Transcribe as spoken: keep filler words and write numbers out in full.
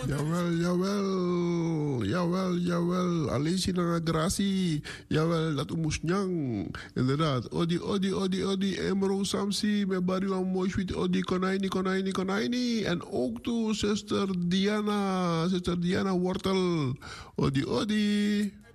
Jawel, jawel. Jawel, jawel. Alleen China Gracie. Jawel, dat moest nyang. Inderdaad. Odi, odi, odi, odi. Emro Samsi. Met Bariwan Moshwit. Odi, konaini, konaini, konaini. En ook toe, zuster Diana. Zuster Diana Wortel. Odi, odi.